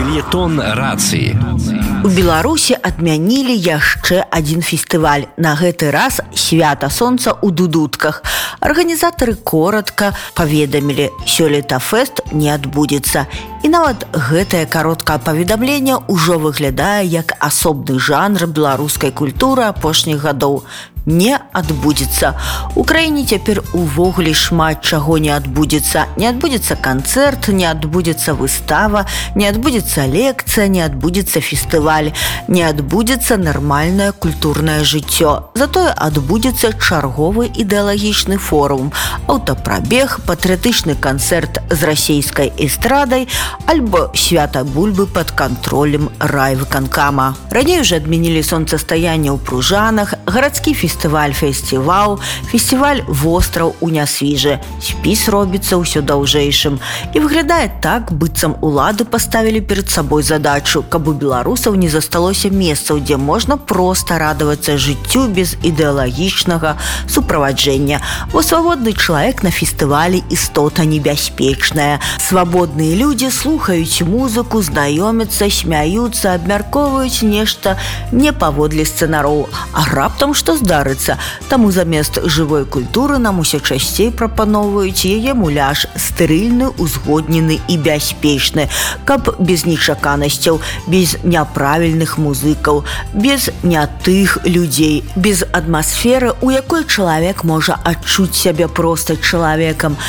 Фельетон рацыі. У Беларусі адмянілі яшчэ адзін фестываль. На гэты раз свята сонца ў дудутках. Арганізатары коратка паведамілі, сёлета фэст не адбудзецца. І нават гэтае кароткае паведамленне ўжо выглядае як асобны жанр беларускай культуры апошніх гадоў. Не адбудзецца. У краіне цяпер увогуле шмат чаго не адбудзецца. Не адбудзецца канцэрт, не адбудзецца выстава, не адбудзецца лекцыя, не адбудзецца фестываль, не адбудзецца нармальнае культурнае жыццё. Затое адбудзецца чарговы ідэалагічны форум, аўтапрабег, патрыятычны канцэрт з расейскай эстрадай альбо свята бульбы пад кантролем райвыканкама. Раней уже адмянілі сонцастаянне ў Пружанах, гарадскі фестываль востраў у Нясвіжы. Спіс робіцца ўсё даўжэйшым. І выглядае так, быццам улады паставілі перад сабой задачу, каб у беларусаў не засталося месцаў, дзе можна проста радавацца жыццю без ідэалагічнага суправаджэння. Бо свабодны чалавек на фестывалі істота небяспечная. Свабодныя людзі слухаюць музыку, знаёмяцца, смяюцца, абмяркоўваюць нешта не паводле сцэнароў. А раптам што здарыцца? Таму замест жывой культуры нам усё часцей прапаноўваюць яе муляж, стэрыльны, узгоднены і бяспечны, каб без нечаканасцяў, без няправільных музыкаў, без нятых людзей, без атмасферы, у якой чалавек можа адчуць сябе проста чалавекам,